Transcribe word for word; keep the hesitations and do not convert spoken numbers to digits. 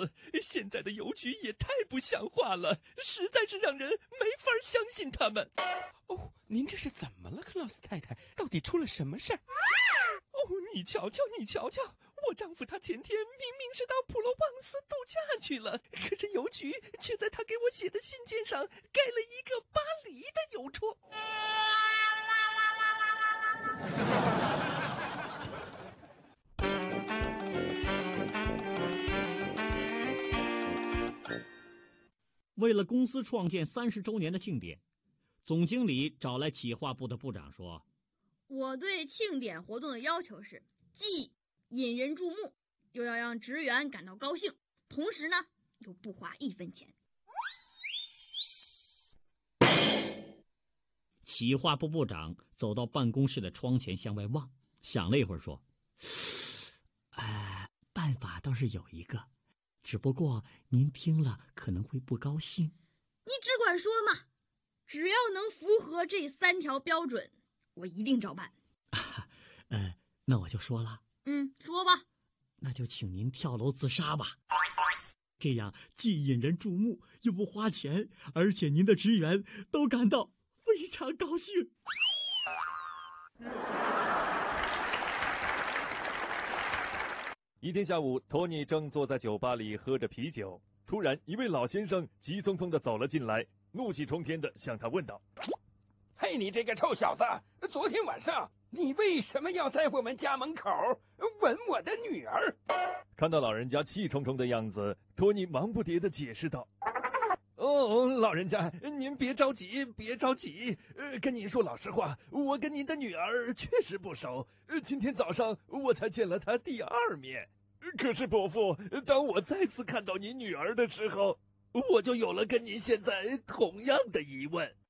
子，现在的邮局也太不像话了，实在是让人没法相信他们。 哦，您这是怎么了，克劳斯太太？到底出了什么事儿？ 哦，你瞧瞧，你瞧瞧，我丈夫他前天明明是到普罗旺斯度假去了，可是邮局却在他给我写的信件上盖了一个巴黎的邮戳。 为了公司创建三十周年的庆典，总经理找来企划部的部长说： 我对庆典活动的要求是，既引人注目，又要让职员感到高兴，同时呢，又不花一分钱。 企划部部长走到办公室的窗前向外望，想了一会儿说：呃，办法倒是有一个，只不过您听了可能会不高兴。 你只管说嘛，只要能符合这三条标准，我一定照办。 啊、呃，那我就说了。 嗯，说吧。 那就请您跳楼自杀吧，这样既引人注目，又不花钱，而且您的职员都感到非常高兴。 一天下午，托尼正坐在酒吧里喝着啤酒，突然一位老先生急匆匆地走了进来，怒气冲天地向他问道： 嘿，你这个臭小子，昨天晚上你为什么要在我们家门口吻我的女儿？ 看到老人家气冲冲的样子，托尼忙不迭地解释道：哦，老人家，您别着急，别着急。呃，跟您说老实话，我跟您的女儿确实不熟。呃，今天早上我才见了她第二面。可是伯父，当我再次看到您女儿的时候，我就有了跟您现在同样的疑问。